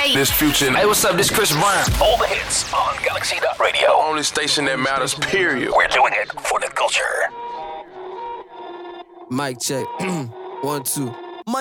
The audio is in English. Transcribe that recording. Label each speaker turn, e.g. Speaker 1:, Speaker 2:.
Speaker 1: This Future.
Speaker 2: Hey, what's up? This Chris Brown.
Speaker 3: All the hits on Galaxy.radio.
Speaker 1: Only station that matters, period.
Speaker 3: We're doing it for the culture.
Speaker 4: Mic check. 1, 2.